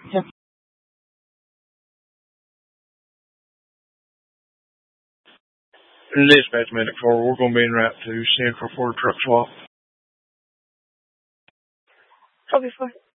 Dispatch Medic 4, we're going to be en route to Central for a truck swap. Copy 4.